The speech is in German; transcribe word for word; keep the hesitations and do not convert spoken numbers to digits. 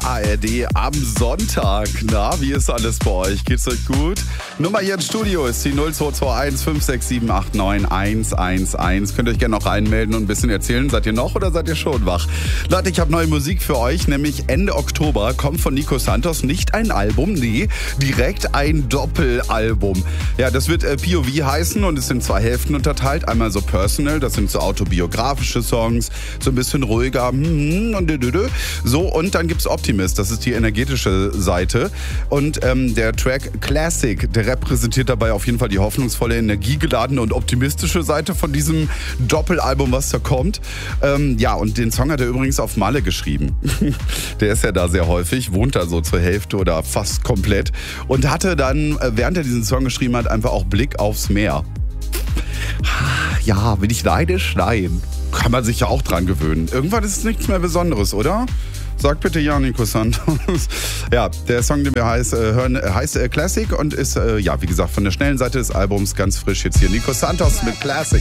A R D am Sonntag. Na, wie ist alles bei euch? Geht's euch gut? Nummer hier im Studio ist die null zwei zwei eins fünf sechs sieben acht neun eins eins eins. Könnt ihr euch gerne noch reinmelden und ein bisschen erzählen. Seid ihr noch oder seid ihr schon wach? Leute, ich habe neue Musik für euch, nämlich Ende Oktober kommt von Nico Santos nicht ein Album, nee, direkt ein Doppelalbum. Ja, das wird äh, P O V heißen und ist in zwei Hälften unterteilt. Einmal so Personal, das sind so autobiografische Songs, so ein bisschen ruhiger hm, und so, und dann gibt's Optimist, das ist die energetische Seite, und ähm, der Track Classic, der repräsentiert dabei auf jeden Fall die hoffnungsvolle, energiegeladene und optimistische Seite von diesem Doppelalbum, was da kommt. Ähm, ja, und den Song hat er übrigens auf Malle geschrieben. Der ist ja da sehr häufig, wohnt da so zur Hälfte oder fast komplett und hatte dann, während er diesen Song geschrieben hat, einfach auch Blick aufs Meer. Ja, bin ich neidisch? Nein. Kann man sich ja auch dran gewöhnen. Irgendwann ist es nichts mehr Besonderes, oder? Sag bitte ja, Nico Santos. Ja, der Song, den wir heiß, äh, hören, heißt äh, Classic und ist, äh, ja, wie gesagt, von der schnellen Seite des Albums ganz frisch jetzt hier. Nico Santos mit Classic.